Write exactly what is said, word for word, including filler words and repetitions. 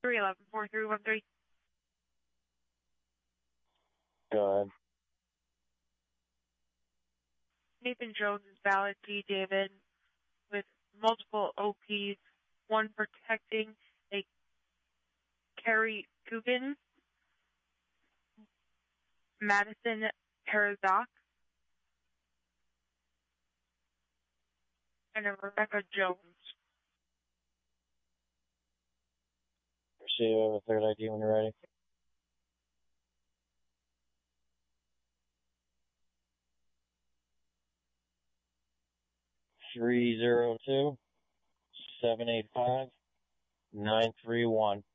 three eleven four three one three. Go ahead. Nathan Jones is valid P. David with multiple O Ps, one protecting a Kerry Coogan, Madison Paradox, and a Rebecca Jones. Proceed with a third I D when you're ready. Three zero two seven eight five nine three one.